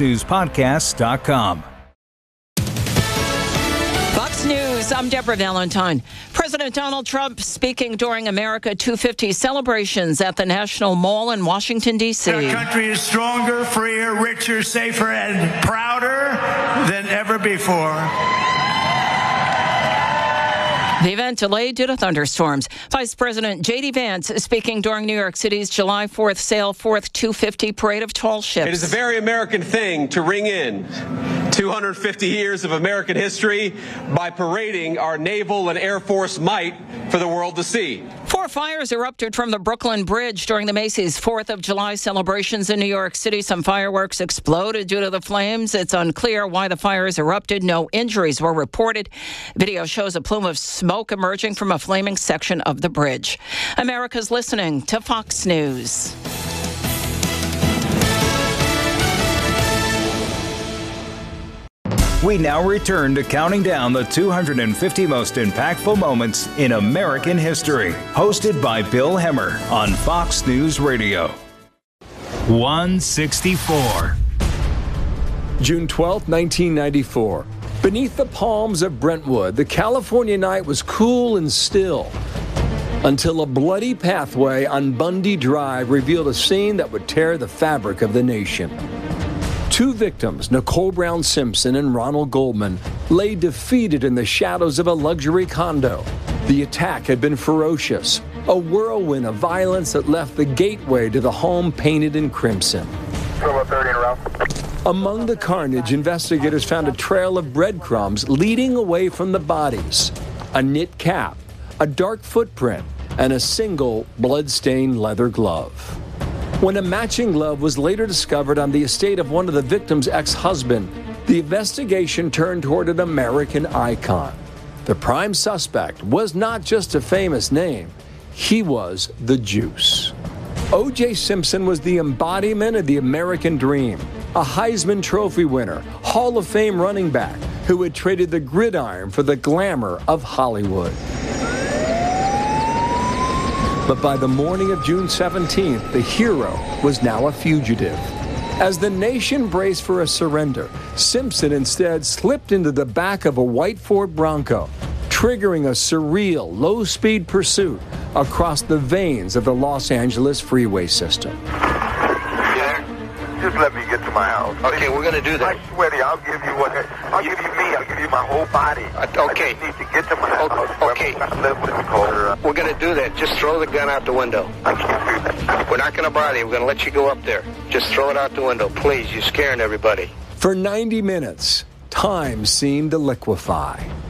foxnewspodcast.com. Fox News, I'm Deborah Valentine. President Donald Trump speaking during America 250 celebrations at the National Mall in Washington, D.C. Our country is stronger, freer, richer, safer, and prouder than ever before. The event delayed due to thunderstorms. Vice President J.D. Vance speaking during New York City's July 4th Sail Forth 250 Parade of Tall Ships. It is a very American thing to ring in 250 years of American history by parading our naval and Air Force might for the world to see. 4 fires erupted from the Brooklyn Bridge during the Macy's 4th of July celebrations in New York City. Some fireworks exploded due to the flames. It's unclear why the fires erupted. No injuries were reported. Video shows a plume of smoke emerging from a flaming section of the bridge. America's listening to Fox News. We now return to counting down the 250 most impactful moments in American history. Hosted by Bill Hemmer on Fox News Radio. 164. June 12, 1994. Beneath the palms of Brentwood, the California night was cool and still until a bloody pathway on Bundy Drive revealed a scene that would tear the fabric of the nation. 2 victims, Nicole Brown Simpson and Ronald Goldman, lay defeated in the shadows of a luxury condo. The attack had been ferocious, a whirlwind of violence that left the gateway to the home painted in crimson. Among the carnage, investigators found a trail of breadcrumbs leading away from the bodies, a knit cap, a dark footprint, and a single blood-stained leather glove. When a matching glove was later discovered on the estate of one of the victim's ex-husband, the investigation turned toward an American icon. The prime suspect was not just a famous name, he was the Juice. O.J. Simpson was the embodiment of the American dream, a Heisman Trophy winner, Hall of Fame running back who had traded the gridiron for the glamour of Hollywood. But by the morning of June 17th, the hero was now a fugitive. As the nation braced for a surrender, Simpson instead slipped into the back of a white Ford Bronco, triggering a surreal, low-speed pursuit across the veins of the Los Angeles freeway system. Just let me get to my house. Okay, we're going to do that. I swear to you, I'll give you I'll give you my whole body. Okay. I just need to get to my house. Okay. I live with Nicole. We're going to do that. Just throw the gun out the window. I can't do that. We're not going to bother you. We're going to let you go up there. Just throw it out the window. Please, you're scaring everybody. For 90 minutes, time seemed to liquefy.